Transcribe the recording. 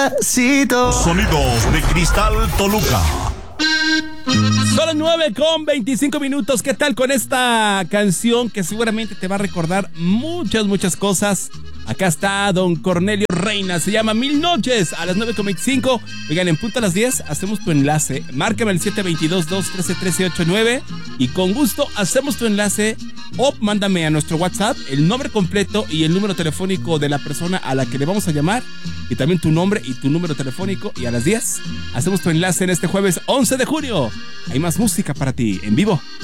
Sonidos de Cristal Toluca. Son las 9:25. ¿Qué tal con esta canción que seguramente te va a recordar muchas cosas? Acá está don Cornelio Reina, se llama Mil Noches, a las 9:25. Oigan, en punto a las 10 hacemos tu enlace. Márcame al 722-213-1389 y con gusto hacemos tu enlace, o mándame a nuestro WhatsApp el nombre completo y el número telefónico de la persona a la que le vamos a llamar, y también tu nombre y tu número telefónico, y a las 10 hacemos tu enlace en este jueves 11 de junio. Hay más música para ti en vivo.